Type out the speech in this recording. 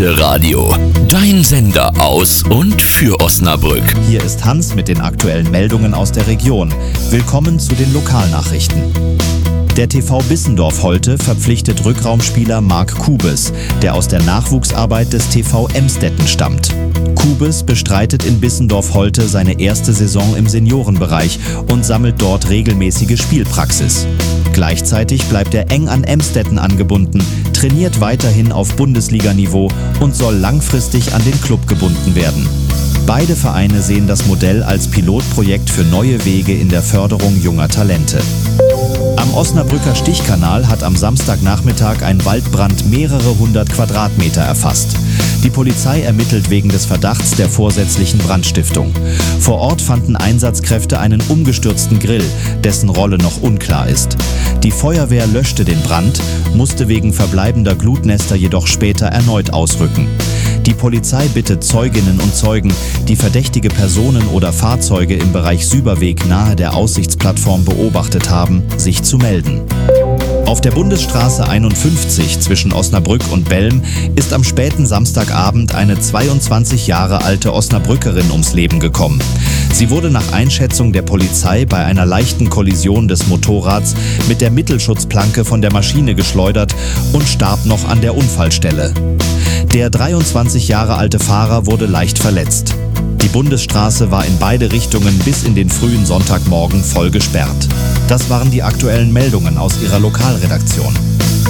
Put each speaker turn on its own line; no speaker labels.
Heise Radio, dein Sender aus und für Osnabrück.
Hier ist Hans mit den aktuellen Meldungen aus der Region. Willkommen zu den Lokalnachrichten. Der TV Bissendorf Holte verpflichtet Rückraumspieler Marc Kubes, der aus der Nachwuchsarbeit des TV Emstetten stammt. Kubes bestreitet in Bissendorf Holte seine erste Saison im Seniorenbereich und sammelt dort regelmäßige Spielpraxis. Gleichzeitig bleibt er eng an Emstetten angebunden, trainiert weiterhin auf Bundesliganiveau und soll langfristig an den Klub gebunden werden. Beide Vereine sehen das Modell als Pilotprojekt für neue Wege in der Förderung junger Talente. Am Osnabrücker Stichkanal hat am Samstagnachmittag ein Waldbrand mehrere hundert Quadratmeter erfasst. Die Polizei ermittelt wegen des Verdachts der vorsätzlichen Brandstiftung. Vor Ort fanden Einsatzkräfte einen umgestürzten Grill, dessen Rolle noch unklar ist. Die Feuerwehr löschte den Brand, musste wegen verbleibender Glutnester jedoch später erneut ausrücken. Die Polizei bittet Zeuginnen und Zeugen, die verdächtige Personen oder Fahrzeuge im Bereich Süberweg nahe der Aussichtsplattform beobachtet haben, sich zu melden. Auf der Bundesstraße 51 zwischen Osnabrück und Belm ist am späten Samstagabend eine 22 Jahre alte Osnabrückerin ums Leben gekommen. Sie wurde nach Einschätzung der Polizei bei einer leichten Kollision des Motorrads mit der Mittelschutzplanke von der Maschine geschleudert und starb noch an der Unfallstelle. Der 23 Jahre alte Fahrer wurde leicht verletzt. Die Bundesstraße war in beide Richtungen bis in den frühen Sonntagmorgen voll gesperrt. Das waren die aktuellen Meldungen aus ihrer Lokalredaktion.